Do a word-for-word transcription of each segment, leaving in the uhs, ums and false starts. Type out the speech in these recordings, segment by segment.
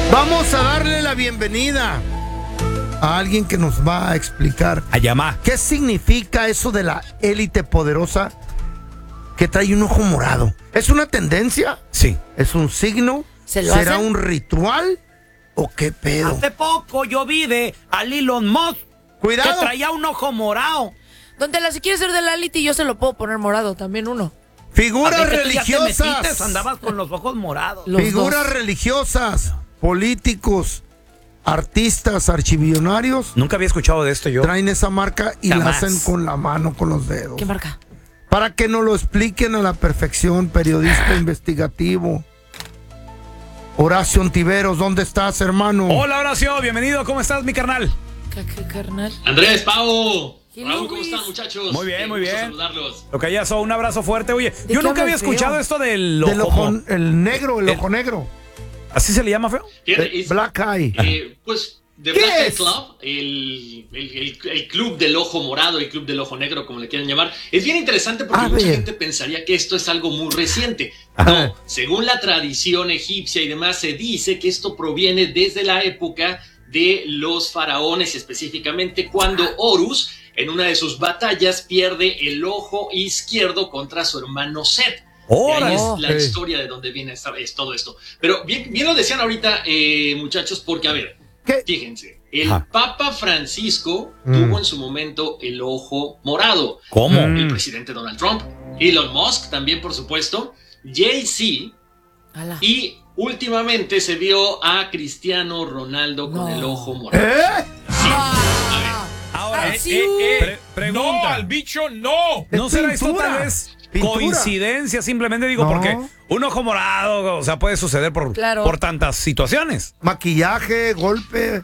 Vamos a darle la bienvenida a alguien que nos va a explicar a llamar qué significa eso de la élite poderosa que trae un ojo morado. ¿Es una tendencia? Sí. ¿Es un signo? ¿Se lo ¿Será hacen? un ritual? ¿O qué pedo? Hace poco yo vi de a Elon Musk Cuidado. que traía un ojo morado. Don Tela, si quieres ser de la élite, yo se lo puedo poner morado, también uno. Figuras Así que tú ya te religiosas. metiste, andabas con los ojos morados. Los Figuras dos. religiosas, políticos, artistas, archivillonarios Nunca había escuchado de esto yo. traen esa marca y la Jamás. hacen con la mano, con los dedos. ¿Qué marca? Para que nos lo expliquen a la perfección, periodista investigativo. Horacio Ontiveros, ¿dónde estás, hermano? Hola, Horacio, bienvenido. ¿Cómo estás, mi carnal? ¿Qué, qué carnal? Andrés, Pau, Hello, Raúl, ¿cómo Luis. están, muchachos? Muy bien, Qué muy gusto bien. saludarlos. Lo que ya son, un abrazo fuerte. Oye, ¿De yo qué nunca había hablas, escuchado feo? esto del Del ojo. ojo, el negro, el El- ojo negro. ¿Así se le llama, feo? Fíjate, El es, Black Eye. eh, pues, The ¿Qué Black Eye es? Club, el, el, el- el club del ojo morado, el club del ojo negro, como le quieran llamar, es bien interesante porque A mucha ver. gente pensaría que esto es algo muy reciente. Ajá. No, según la tradición egipcia y demás, se dice que esto proviene desde la época de los faraones, específicamente cuando Horus, en una de sus batallas, pierde el ojo izquierdo contra su hermano Set. Y ahí Órale. es la Ok. historia de dónde viene esta- es todo esto. Pero bien, bien lo decían ahorita, eh, muchachos, porque a ver, ¿Qué? fíjense, el Ajá. Papa Francisco Mm. tuvo en su momento el ojo morado. ¿Cómo? Mm. El presidente Donald Trump, Elon Musk también, por supuesto, Jay-Z Ala. y últimamente se vio a Cristiano Ronaldo con No. el ojo morado. ¿Eh? Sí, a ver. Ahora, Ay, eh, sí. eh, pre- pregunta. No, al bicho no. ¿No Es será esto pintura. tal vez Pintura. coincidencia? Simplemente digo, No. porque un ojo morado, o sea, puede suceder por, Claro. por tantas situaciones. Maquillaje, golpe.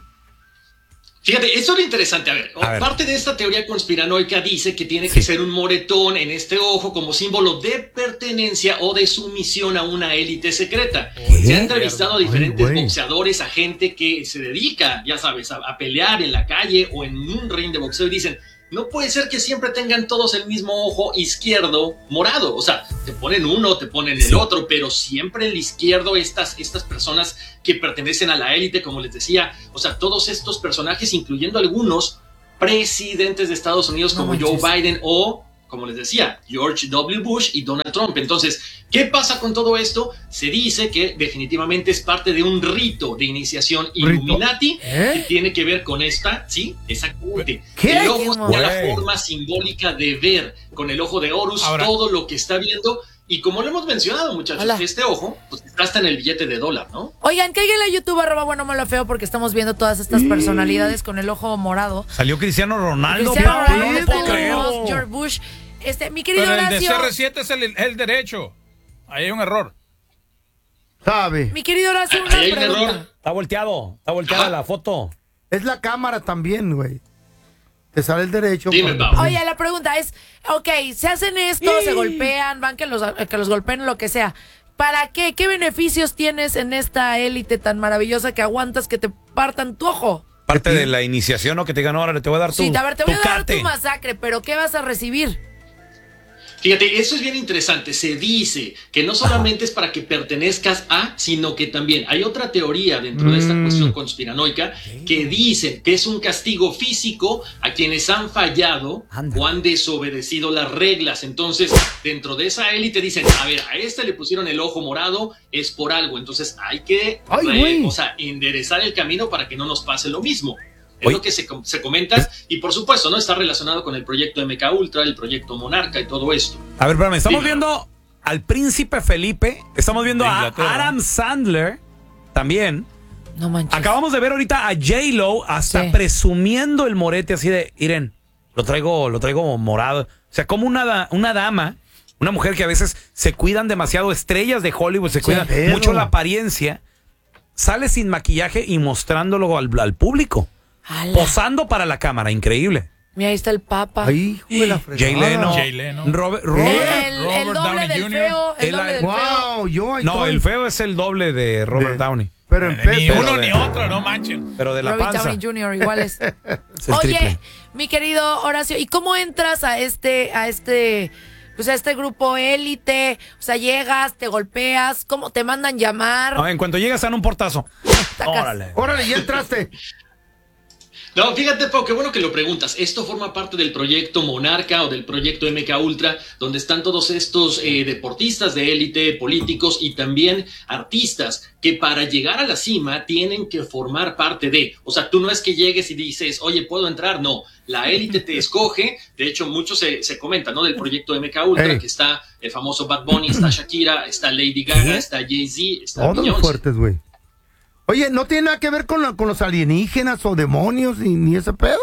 Fíjate, eso es lo interesante. A ver, A ver. parte de esta teoría conspiranoica dice que tiene que Sí. ser un moretón en este ojo como símbolo de pertenencia o de sumisión a una élite secreta. Se ha entrevistado a diferentes Ay, güey. boxeadores, a gente que se dedica, ya sabes, a, a pelear en la calle o en un ring de boxeo y dicen, no puede ser que siempre tengan todos el mismo ojo izquierdo morado. O sea, te ponen uno, te ponen el Sí. otro, pero siempre el izquierdo, estas, estas personas que pertenecen a la élite, como les decía, o sea, todos estos personajes, incluyendo algunos presidentes de Estados Unidos No como Joe manches. Biden o, como les decía, George W. Bush y Donald Trump. Entonces, ¿qué pasa con todo esto? Se dice que definitivamente es parte de un rito de iniciación Illuminati ¿Eh? que tiene que ver con esta, sí, exactamente. ¿Qué? El ojo ¿Qué es la güey? forma simbólica de ver con el ojo de Horus Ahora- todo lo que está viendo. Y como lo hemos mencionado, muchachos, Hola. que este ojo pues, está hasta en el billete de dólar, ¿no? Oigan, cáiganle a YouTube, arroba bueno, malo, feo, porque estamos viendo todas estas personalidades con el ojo morado. Salió Cristiano Ronaldo, Cristiano Pau, Ronaldo, no lo puedo Elon creer. Musk, George Bush. Este, mi querido Pero el de Horacio. C R siete es el, el derecho. Ahí hay un error. ¿Sabe? Mi querido Horacio, Ahí una hay un pregunta. error. Está volteado, está volteada Ajá. la foto. Es la cámara también, güey. Te sale el derecho. Dime, cuando- Pau. Oye, la pregunta es, ok, se hacen esto, se golpean, van que los, que los golpeen, lo que sea. ¿Para qué? ¿Qué beneficios tienes en esta élite tan maravillosa que aguantas que te partan tu ojo? Parte de la iniciación, ¿no? Que te digan, ahora te voy a dar tu Sí, a ver, te voy a tu dar cate. tu masacre, pero ¿qué vas a recibir? Fíjate, eso es bien interesante. Se dice que no solamente es para que pertenezcas a, sino que también hay otra teoría dentro de esta Mm. cuestión conspiranoica que dicen que es un castigo físico a quienes han fallado Anda. o han desobedecido las reglas. Entonces, dentro de esa élite dicen, a ver, a este le pusieron el ojo morado, es por algo. Entonces hay que Ay, eh, güey. o sea, enderezar el camino para que no nos pase lo mismo. Es Oye. lo que se, com- se comenta y por supuesto no está relacionado con el proyecto M K Ultra, el proyecto Monarca y todo esto. A ver, espérame, estamos Sí. viendo al príncipe Felipe, estamos viendo De a Inglaterra. Adam Sandler también. No manches. Acabamos de ver ahorita a J-Lo hasta Sí. presumiendo el morete así de, Iren, lo traigo, lo traigo morado. O sea, como una, da- una dama, una mujer que a veces se cuidan demasiado, estrellas de Hollywood, se cuidan Pero- mucho la apariencia, sale sin maquillaje y mostrándolo al, al público, Ala. posando para la cámara, increíble. Mira, ahí está el Papa. Ay, hijo de la fregada. Jay Leno, Jay Leno. Robert, el, Robert- el- el Robert doble Downey del junior feo. El El- doble del feo. Wow, yo ahí No, estoy. el feo es el doble de Robert De- Downey, Pero en Ni peso. uno de- ni otro, no manchen. pero de la Robert panza. Downey junior iguales. Es el Oye, triple. mi querido Horacio, ¿y cómo entras a este, a este pues a este grupo élite, o sea, llegas, te golpeas, ¿cómo te mandan llamar? Ah, en cuanto llegas, dan un portazo. Sacas. Órale. Órale, ya entraste. No, fíjate, Pau, qué bueno que lo preguntas. Esto forma parte del proyecto Monarca o del proyecto M K Ultra, donde están todos estos eh, deportistas de élite, políticos y también artistas que para llegar a la cima tienen que formar parte de. O sea, tú no es que llegues y dices, oye, ¿puedo entrar? No, la élite te escoge. De hecho, mucho se, se comenta, ¿no? Del proyecto M K Ultra, Hey. que está el famoso Bad Bunny, está Shakira, está Lady Gaga, está Jay-Z, está Todos Beyoncé. fuertes, güey. Oye, ¿no tiene nada que ver con, la- con los alienígenas o demonios ni, ni ese pedo?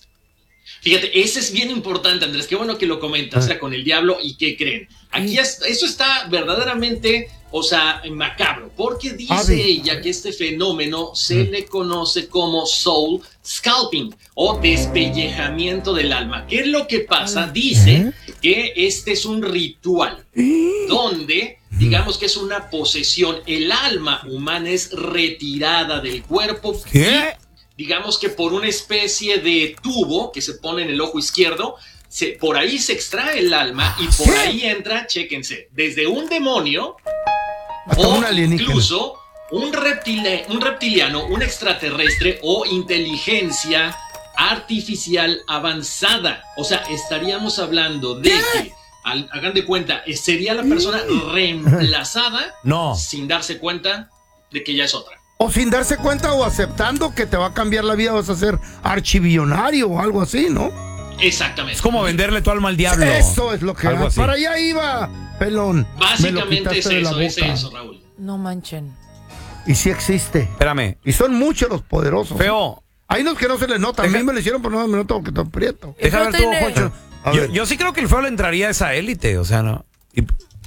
Fíjate, ese es bien importante, Andrés. Qué bueno que lo comentas, o sea, con el diablo y qué creen. Aquí es- eso está verdaderamente, o sea, macabro, porque dice A ver. ella que este fenómeno se le conoce como soul scalping o despellejamiento del alma. ¿Qué es lo que pasa? Dice que este es un ritual donde, digamos que es una posesión, el alma humana es retirada del cuerpo. ¿Qué? Y, digamos que por una especie de tubo que se pone en el ojo izquierdo, se, por ahí se extrae el alma y por ahí entra, chéquense, desde un demonio Hasta o un alienígena. incluso un, reptile- un reptiliano, un extraterrestre o inteligencia artificial avanzada. O sea, estaríamos hablando de que, al- hagan de cuenta, eh, sería la persona reemplazada No. sin darse cuenta de que ya es otra. O sin darse cuenta o aceptando que te va a cambiar la vida, vas a ser archibillonario o algo así, ¿no? Exactamente. Es como venderle tu alma al diablo. Eso es lo que Algo hago. así. Para allá iba, pelón. Me lo Básicamente quitaste es de la eso, es boca. eso, Raúl. No manchen. Y sí existe. Espérame. Y son muchos los poderosos. Feo. Hay unos que no se les nota. A mí Deja- me lo hicieron, pero no me noto porque estoy prieto. Deja Pero ver tú, tiene- Poncho. A Yo, ver. yo sí creo que el feo le entraría a esa élite, o sea, ¿no? Y-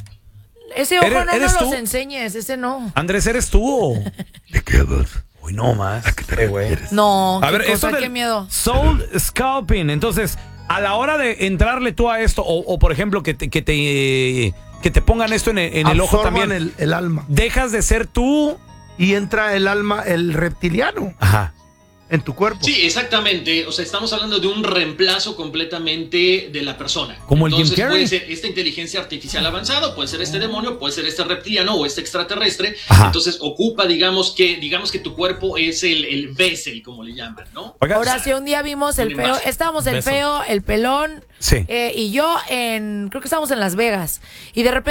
Ese ojo ¿Eres- no eres nos los tú? enseñes, ese no. Andrés, ¿eres tú? ¿De qué hablas? Uy, no más. Eh, güey. No, A qué ver, cosa, esto del qué miedo. Soul Scalping. Entonces, a la hora de entrarle tú a esto, o, o, por ejemplo, que te, que te, que te pongan esto en el, en el ojo Absorban también, el, el alma. dejas de ser tú. Y entra el alma, el reptiliano, Ajá. en tu cuerpo. Sí, exactamente. O sea, estamos hablando de un reemplazo completamente de la persona. Como el Jim Entonces Carrey. puede ser esta inteligencia artificial avanzada, puede ser este demonio, puede ser este reptiliano o este extraterrestre. Ajá. Entonces ocupa, digamos que, digamos que tu cuerpo es el, el vessel, como le llaman, ¿no? Oiga, Ahora sí, un día vimos el Una feo, imagen. estábamos el Beso. feo, el pelón Sí. eh, y yo en, creo que estábamos en Las Vegas y de repente